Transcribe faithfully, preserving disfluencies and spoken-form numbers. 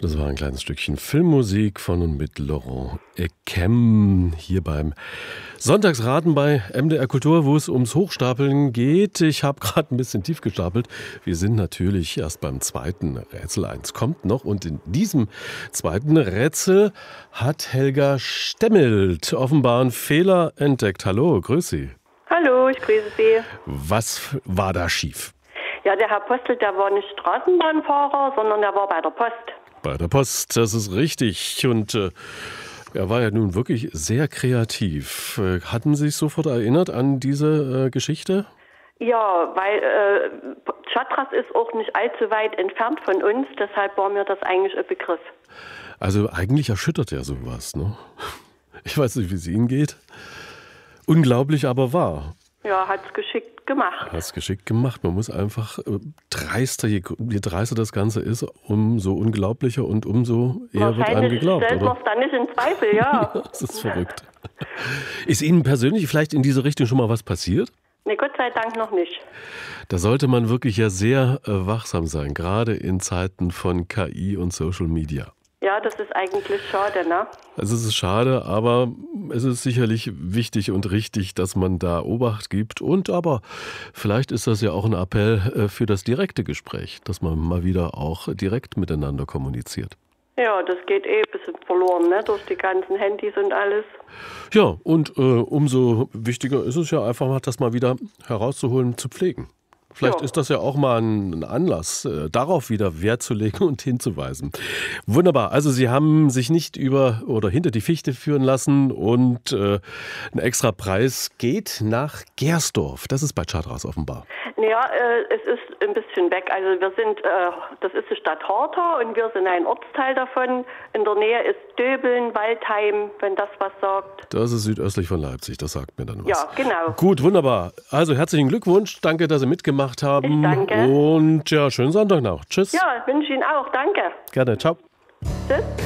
Das war ein kleines Stückchen Filmmusik von und mit Laurent Eckem hier beim Sonntagsraten bei M D R Kultur, wo es ums Hochstapeln geht. Ich habe gerade ein bisschen tief gestapelt. Wir sind natürlich erst beim zweiten Rätsel. Eins kommt noch und in diesem zweiten Rätsel hat Helga Stemmelt offenbar einen Fehler entdeckt. Hallo, grüß Sie. Hallo, ich grüße Sie. Was war da schief? Ja, der Herr Postel, der war nicht Straßenbahnfahrer, sondern der war bei der Post. Bei der Post, das ist richtig. Und äh, er war ja nun wirklich sehr kreativ. Äh, hatten Sie sich sofort erinnert an diese äh, Geschichte? Ja, weil äh, Chatras ist auch nicht allzu weit entfernt von uns, deshalb war mir das eigentlich ein Begriff. Also eigentlich erschüttert er sowas, ne? Ich weiß nicht, wie es Ihnen geht. Unglaublich, aber wahr. Ja, hat's geschickt gemacht. Hat's geschickt gemacht. Man muss einfach äh, dreister, je, je dreister das Ganze ist, umso unglaublicher und umso eher wird einem geglaubt, stellt man es dann nicht in Zweifel, ja. Das ist verrückt. Ist Ihnen persönlich vielleicht in diese Richtung schon mal was passiert? Nee, Gott sei Dank noch nicht. Da sollte man wirklich ja sehr äh, wachsam sein, gerade in Zeiten von K I und Social Media. Ja, das ist eigentlich schade, ne? Also es ist schade, aber es ist sicherlich wichtig und richtig, dass man da Obacht gibt. Und aber vielleicht ist das ja auch ein Appell für das direkte Gespräch, dass man mal wieder auch direkt miteinander kommuniziert. Ja, das geht eh ein bisschen verloren, ne? Durch die ganzen Handys und alles. Ja, und äh, umso wichtiger ist es ja einfach mal, das mal wieder herauszuholen, zu pflegen. Vielleicht ja. ist das ja auch mal ein Anlass, äh, darauf wieder Wert zu legen und hinzuweisen. Wunderbar. Also Sie haben sich nicht über oder hinter die Fichte führen lassen und äh, ein extra Preis geht nach Gersdorf. Das ist bei Chatras offenbar. Ja, äh, es ist ein bisschen weg. Also wir sind, äh, das ist die Stadt Horta und wir sind ein Ortsteil davon. In der Nähe ist Döbeln, Waldheim, wenn das was sagt. Das ist südöstlich von Leipzig, das sagt mir dann was. Ja, genau. Gut, wunderbar. Also herzlichen Glückwunsch. Danke, dass Sie mitgemacht haben. Ich danke. Und ja, schönen Sonntag noch. Tschüss. Ja, wünsche Ihnen auch. Danke. Gerne. Ciao. Tschüss.